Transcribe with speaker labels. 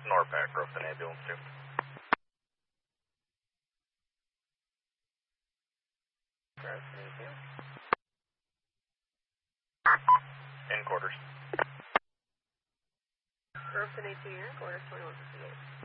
Speaker 1: NORPAC, Roofing Ambulance 2. In quarters.
Speaker 2: Roofing A2 here, quarters 2158.